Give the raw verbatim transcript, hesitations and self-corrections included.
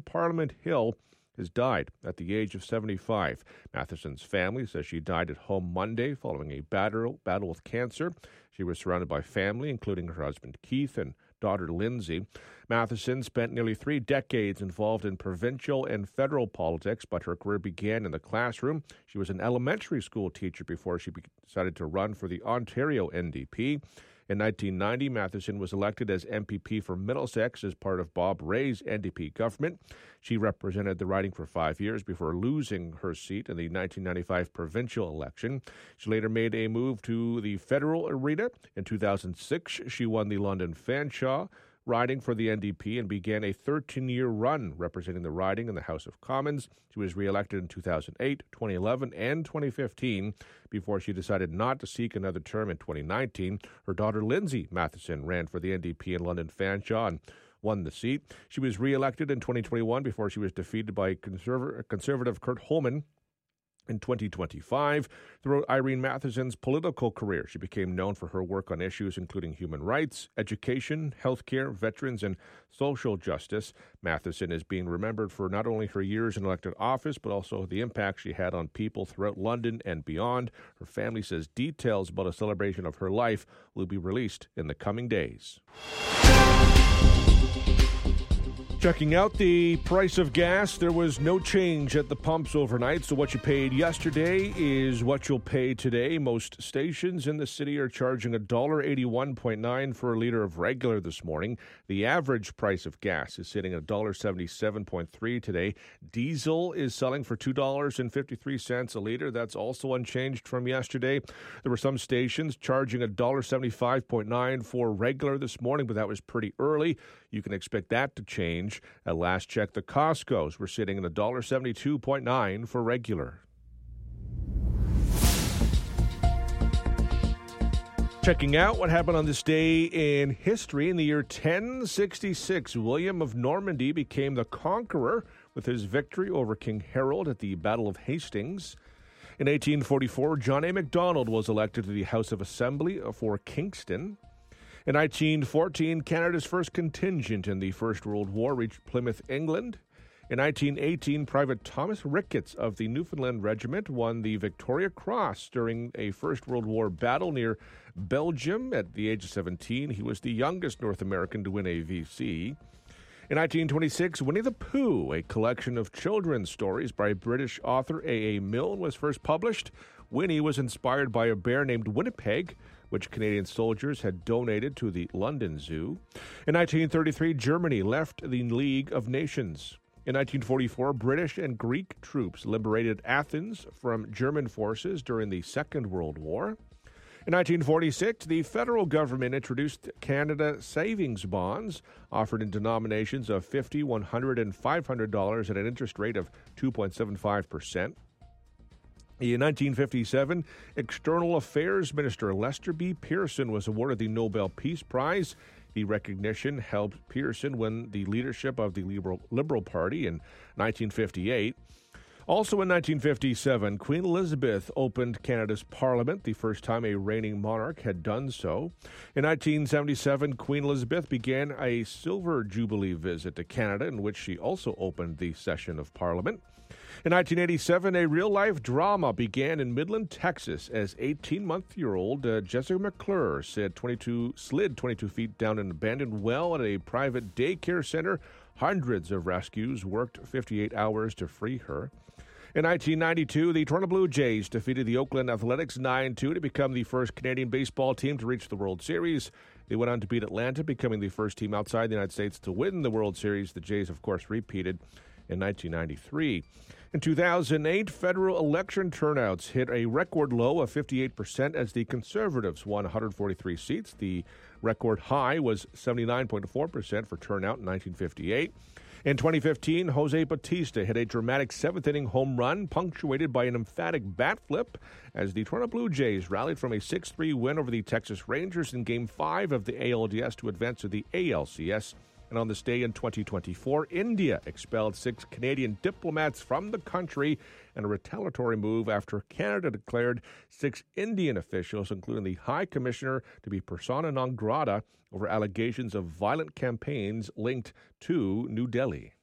Parliament Hill has died at the age of seventy-five. Matheson's family says she died at home Monday following a battle, battle with cancer. She was surrounded by family, including her husband Keith and daughter Lindsay. Matheson spent nearly three decades involved in provincial and federal politics, but her career began in the classroom. She was an elementary school teacher before she decided to run for the Ontario N D P. In nineteen ninety, Matheson was elected as M P P for Middlesex as part of Bob Rae's N D P government. She represented the riding for five years before losing her seat in the nineteen ninety-five provincial election. She later made a move to the federal arena. In two thousand six, she won the London Fanshawe riding for the N D P and began a thirteen-year run representing the riding in the House of Commons. She was re-elected in two thousand eight, twenty eleven, and twenty fifteen before she decided not to seek another term in twenty nineteen. Her daughter Lindsay Matheson ran for the N D P in London Fanshawe and won the seat. She was re-elected in twenty twenty-one before she was defeated by conserv- conservative Kurt Holman. In twenty twenty-five, throughout Irene Matheson's political career, she became known for her work on issues including human rights, education, healthcare, veterans, and social justice. Matheson is being remembered for not only her years in elected office, but also the impact she had on people throughout London and beyond. Her family says details about a celebration of her life will be released in the coming days. Checking out the price of gas, there was no change at the pumps overnight, so what you paid yesterday is what you'll pay today. Most stations in the city are charging one dollar eighty-one point nine for a liter of regular this morning. The average price of gas is sitting at one dollar seventy-seven point three today. Diesel is selling for two dollars and fifty-three cents a liter. That's also unchanged from yesterday. There were some stations charging one dollar seventy-five point nine for regular this morning, but that was pretty early. You can expect that to change. At last check, the Costco's were sitting at one dollar seventy-two point nine for regular. Checking out what happened on this day in history. In the year ten sixty-six, William of Normandy became the conqueror with his victory over King Harold at the Battle of Hastings. In eighteen forty-four, John A. Macdonald was elected to the House of Assembly for Kingston. In nineteen fourteen, Canada's first contingent in the First World War reached Plymouth, England. In nineteen eighteen, Private Thomas Ricketts of the Newfoundland Regiment won the Victoria Cross during a First World War battle near Belgium. At the age of seventeen, he was the youngest North American to win a V C. In nineteen twenty-six, Winnie the Pooh, a collection of children's stories by British author A A. Milne, was first published. Winnie was inspired by a bear named Winnipeg, which Canadian soldiers had donated to the London Zoo. In nineteen thirty-three, Germany left the League of Nations. In nineteen forty-four, British and Greek troops liberated Athens from German forces during the Second World War. In nineteen forty-six, the federal government introduced Canada Savings Bonds, offered in denominations of fifty dollars, one hundred dollars, and five hundred dollars at an interest rate of two point seven five percent. In nineteen fifty-seven, External Affairs Minister Lester B. Pearson was awarded the Nobel Peace Prize. The recognition helped Pearson win the leadership of the Liberal, Liberal Party in nineteen fifty-eight. Also in nineteen fifty-seven, Queen Elizabeth opened Canada's Parliament, the first time a reigning monarch had done so. In nineteen seventy-seven, Queen Elizabeth began a Silver Jubilee visit to Canada, in which she also opened the session of Parliament. In nineteen eighty-seven, a real-life drama began in Midland, Texas, as eighteen-month-year-old uh, Jessica McClure said twenty-two, slid twenty-two feet down an abandoned well at a private daycare center. Hundreds of rescues worked fifty-eight hours to free her. In nineteen ninety-two, the Toronto Blue Jays defeated the Oakland Athletics nine two to become the first Canadian baseball team to reach the World Series. They went on to beat Atlanta, becoming the first team outside the United States to win the World Series. The Jays, of course, repeated in nineteen ninety-three. In two thousand eight, federal election turnouts hit a record low of fifty-eight percent as the Conservatives won one hundred forty-three seats. The record high was seventy-nine point four percent for turnout in nineteen fifty-eight. In twenty fifteen, Jose Bautista hit a dramatic seventh-inning home run, punctuated by an emphatic bat flip, as the Toronto Blue Jays rallied from a six three win over the Texas Rangers in Game five of the A L D S to advance to the A L C S. And on this day in twenty twenty-four, India expelled six Canadian diplomats from the country in a retaliatory move after Canada declared six Indian officials, including the High Commissioner, to be persona non grata over allegations of violent campaigns linked to New Delhi.